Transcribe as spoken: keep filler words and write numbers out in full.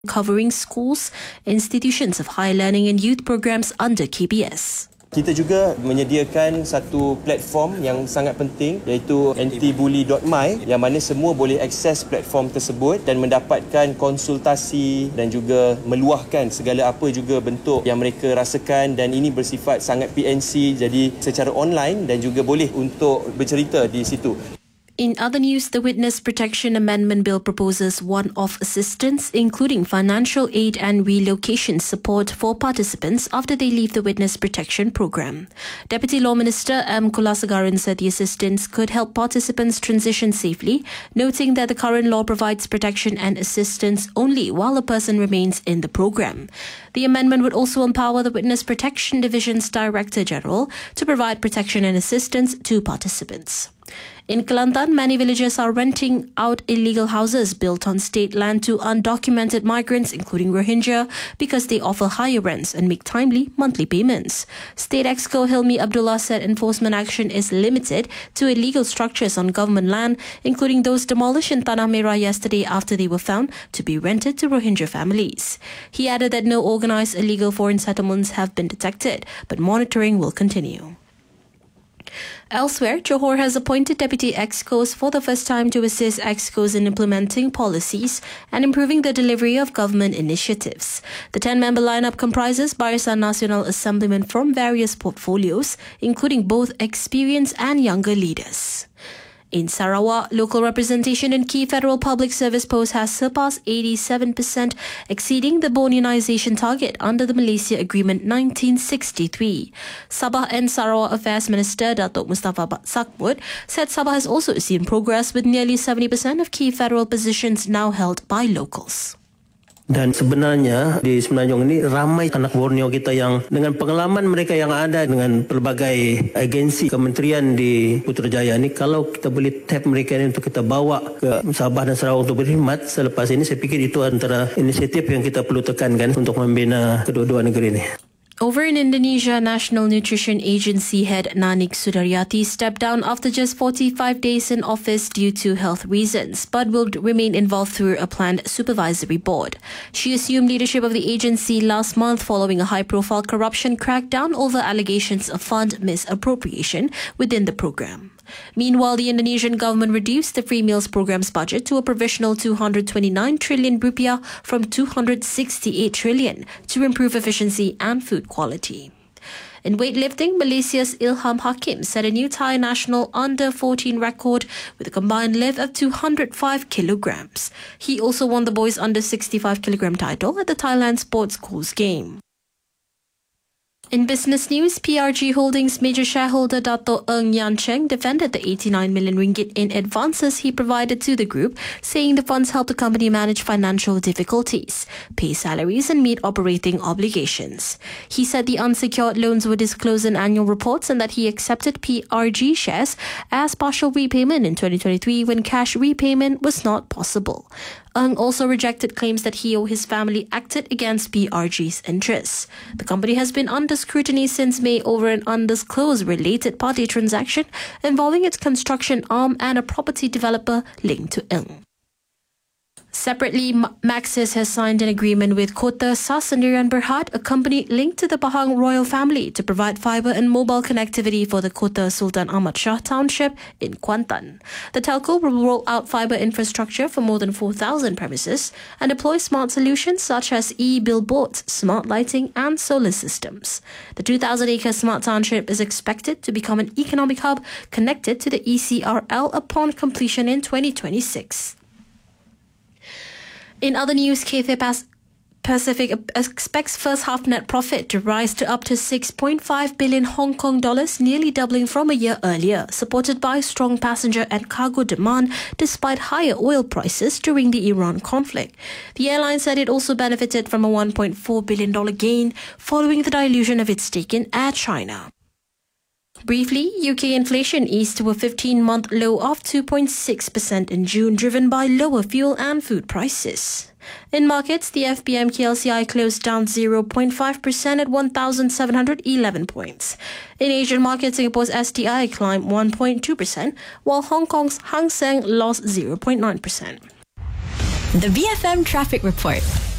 covering schools, institutions of higher learning and youth programs under K B S. Kita juga menyediakan satu platform yang sangat penting iaitu anti bully dot my yang mana semua boleh akses platform tersebut dan mendapatkan konsultasi dan juga meluahkan segala apa juga bentuk yang mereka rasakan, dan ini bersifat sangat P N C, jadi secara online dan juga boleh untuk bercerita di situ. In other news, the Witness Protection Amendment Bill proposes one-off assistance, including financial aid and relocation support for participants after they leave the Witness Protection Program. Deputy Law Minister M. Kulasagaran said the assistance could help participants transition safely, noting that the current law provides protection and assistance only while a person remains in the program. The amendment would also empower the Witness Protection Division's Director General to provide protection and assistance to participants. In Kelantan, many villagers are renting out illegal houses built on state land to undocumented migrants, including Rohingya, because they offer higher rents and make timely monthly payments. State Exco Hilmi Abdullah said enforcement action is limited to illegal structures on government land, including those demolished in Tanah Merah yesterday after they were found to be rented to Rohingya families. He added that no organised illegal foreign settlements have been detected, but monitoring will continue. Elsewhere, Johor has appointed deputy excos for the first time to assist excos in implementing policies and improving the delivery of government initiatives. The ten-member lineup comprises Barisan Nasional Assemblymen from various portfolios, including both experienced and younger leaders. In Sarawak, local representation in key federal public service posts has surpassed eighty-seven percent, exceeding the Borneanization target under the Malaysia Agreement nineteen sixty-three. Sabah and Sarawak Affairs Minister Datuk Mustafa Sakmut said Sabah has also seen progress with nearly seventy percent of key federal positions now held by locals. Dan sebenarnya di Semenanjung ini ramai anak Borneo kita yang dengan pengalaman mereka yang ada dengan pelbagai agensi kementerian di Putrajaya ini, kalau kita boleh tap mereka ini untuk kita bawa ke Sabah dan Sarawak untuk berkhidmat selepas ini, saya fikir itu antara inisiatif yang kita perlu tekankan untuk membina kedua-dua negeri ini. Over in Indonesia, National Nutrition Agency head Nanik Sudaryati stepped down after just forty-five days in office due to health reasons, but will remain involved through a planned supervisory board. She assumed leadership of the agency last month following a high-profile corruption crackdown over allegations of fund misappropriation within the program. Meanwhile, the Indonesian government reduced the free meals program's budget to a provisional two hundred twenty-nine trillion rupiah from two hundred sixty-eight trillion to improve efficiency and food quality. In weightlifting, Malaysia's Ilham Hakim set a new Thai national under fourteen record with a combined lift of two hundred five kilograms. He also won the boys under sixty-five kilogram title at the Thailand Sports Schools game. In business news, P R G Holdings major shareholder Dato' Ng Yan Cheng defended the eighty-nine million ringgit in advances he provided to the group, saying the funds helped the company manage financial difficulties, pay salaries and meet operating obligations. He said the unsecured loans were disclosed in annual reports and that he accepted P R G shares as partial repayment in twenty twenty-three when cash repayment was not possible. Ng also rejected claims that he or his family acted against P R G's interests. The company has been under scrutiny since May over an undisclosed related party transaction involving its construction arm and a property developer linked to Ng. Separately, Maxis has signed an agreement with Kota Sas Sendirian Berhad, a company linked to the Pahang royal family, to provide fibre and mobile connectivity for the Kota Sultan Ahmad Shah township in Kuantan. The telco will roll out fibre infrastructure for more than four thousand premises and deploy smart solutions such as e-billboards, smart lighting and solar systems. The two thousand acre smart township is expected to become an economic hub connected to the E C R L upon completion in twenty twenty-six. In other news, Cathay Pacific expects first half net profit to rise to up to six point five billion Hong Kong dollars, nearly doubling from a year earlier, supported by strong passenger and cargo demand despite higher oil prices during the Iran conflict. The airline said it also benefited from a one point four billion dollars gain following the dilution of its stake in Air China. Briefly, U K inflation eased to a fifteen-month low of two point six percent in June, driven by lower fuel and food prices. In markets, the F B M K L C I closed down zero point five percent at one thousand seven hundred eleven points. In Asian markets, Singapore's S T I climbed one point two percent, while Hong Kong's Hang Seng lost zero point nine percent. The B F M Traffic Report.